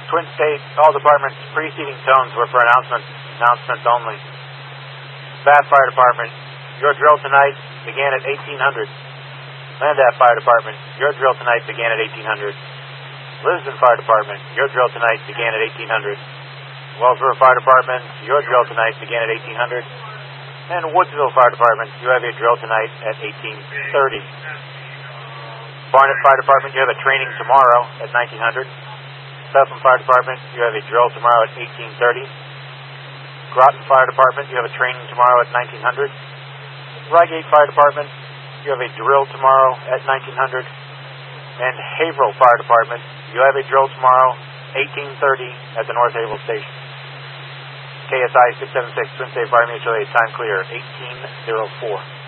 Twin State, all departments, preceding tones were for announcements only. Bath Fire Department, your drill tonight began at 1800. Landaff Fire Department, your drill tonight began at 1800. Lisbon Fire Department, your drill tonight began at 1800. Wellsboro Fire Department, your drill tonight began at 1800. And Woodsville Fire Department, you have a drill tonight at 1830. Barnett Fire Department, you have a training tomorrow at 1900. Bethlehem Fire Department, you have a drill tomorrow at 1830. Groton Fire Department, you have a training tomorrow at 1900. Rygate Fire Department, you have a drill tomorrow at 1900. And Haverhill Fire Department, you have a drill tomorrow, 1830, at the North Haverhill Station. KSI 676, Twin State Fire Mutual Aid, time clear, 1804.